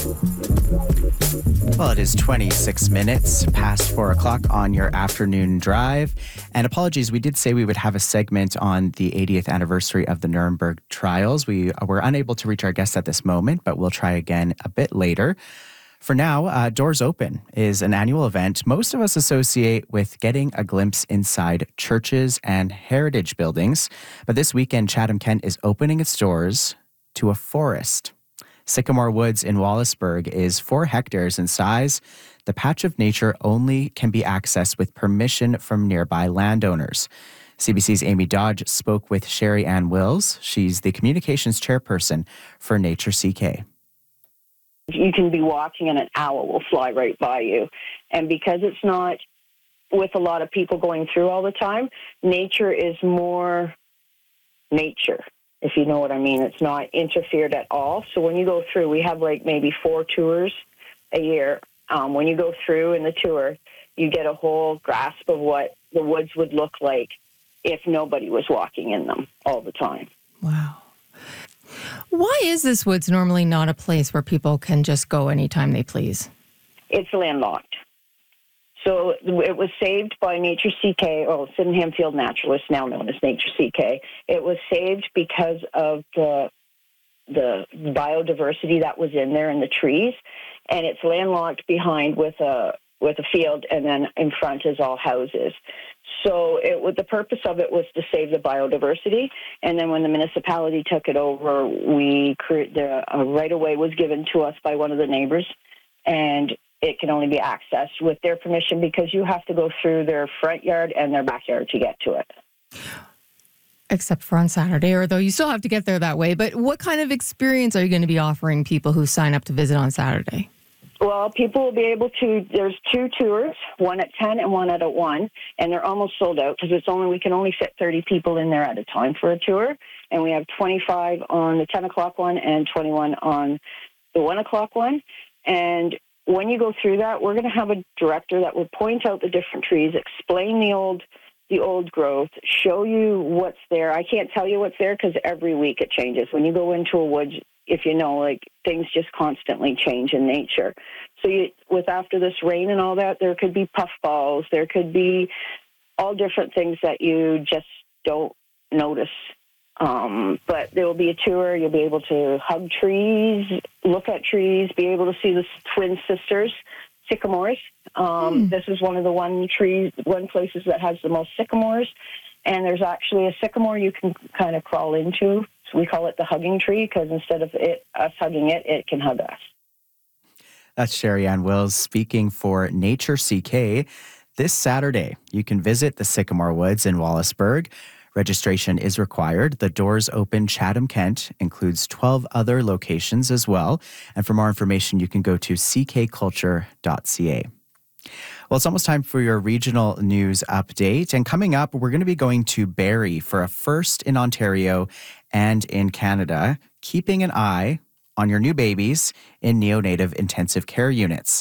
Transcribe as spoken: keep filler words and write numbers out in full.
Well, it is twenty-six minutes past four o'clock on your afternoon drive. And apologies, we did say we would have a segment on the eightieth anniversary of the Nuremberg trials. We were unable to reach our guest at this moment, but we'll try again a bit later. For now, uh, Doors Open is an annual event most of us associate with getting a glimpse inside churches and heritage buildings. But this weekend, Chatham-Kent is opening its doors to a forest. Sycamore Woods in Wallaceburg is four hectares in size. The patch of nature only can be accessed with permission from nearby landowners. C B C's Amy Dodge spoke with Sherry Ann Wills. She's the communications chairperson for Nature C K. You can be walking and an owl will fly right by you. And because it's not with a lot of people going through all the time, nature is more nature, if you know what I mean. It's not interfered at all. So when you go through, we have like maybe four tours a year. Um, when you go through in the tour, you get a whole grasp of what the woods would look like if nobody was walking in them all the time. Wow. Why is this woods normally not a place where people can just go anytime they please? It's landlocked. So it was saved by Nature C K, or Sydenham Field Naturalists, now known as Nature C K. It was saved because of the the biodiversity that was in there and the trees, and it's landlocked behind with a with a field, and then in front is all houses. So it was, the purpose of it was to save the biodiversity, and then when the municipality took it over, we create the a right-of-way was given to us by one of the neighbors, and it can only be accessed with their permission because you have to go through their front yard and their backyard to get to it. Except for on Saturday, or though you still have to get there that way. But what kind of experience are you going to be offering people who sign up to visit on Saturday? Well, people will be able to, there's two tours, one at ten and one at one, and they're almost sold out because it's only, we can only fit thirty people in there at a time for a tour, and we have twenty-five on the ten o'clock one and twenty-one on the one o'clock one. And when you go through that, we're going to have a director that will point out the different trees, explain the old the old growth, show you what's there. I can't tell you what's there because every week it changes. When you go into a woods, if you know, like, things just constantly change in nature. So you, with after this rain and all that, there could be puffballs. There could be all different things that you just don't notice. Um, but there will be a tour. You'll be able to hug trees, look at trees, be able to see the twin sisters, sycamores. Um, mm. This is one of the one trees, one places that has the most sycamores. And there's actually a sycamore you can kind of crawl into. So we call it the hugging tree because instead of it us hugging it, it can hug us. That's Sherry Ann Wills speaking for Nature C K. This Saturday, you can visit the Sycamore Woods in Wallaceburg. Registration is required. The Doors Open Chatham-Kent includes twelve other locations as well. And for more information, you can go to c k culture dot c a. Well, it's almost time for your regional news update. And coming up, we're going to be going to Barrie for a first in Ontario and in Canada, keeping an eye on your new babies in neonatal intensive care units.